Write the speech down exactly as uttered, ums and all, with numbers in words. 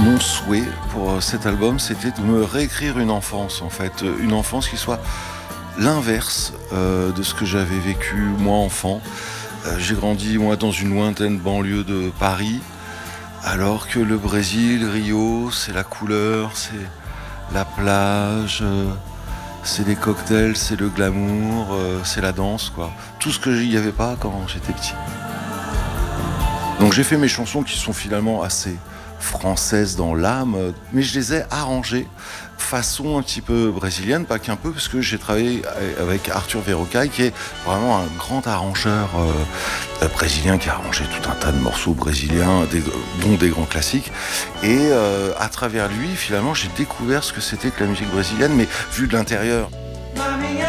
Mon souhait pour cet album, c'était de me réécrire une enfance, en fait. Une enfance qui soit l'inverse euh, de ce que j'avais vécu, moi, enfant. Euh, j'ai grandi, moi, dans une lointaine banlieue de Paris, alors que le Brésil, Rio, c'est la couleur, c'est la plage, euh, c'est les cocktails, c'est le glamour, euh, c'est la danse, quoi. Tout ce que n'y avait pas quand j'étais petit. Donc j'ai fait mes chansons qui sont finalement assez françaises dans l'âme, mais je les ai arrangées façon un petit peu brésilienne, pas qu'un peu, parce que j'ai travaillé avec Arthur Verocai, qui est vraiment un grand arrangeur euh, brésilien, qui a arrangé tout un tas de morceaux brésiliens, des, dont des grands classiques. Et euh, à travers lui, finalement, j'ai découvert ce que c'était que la musique brésilienne, mais vue de l'intérieur.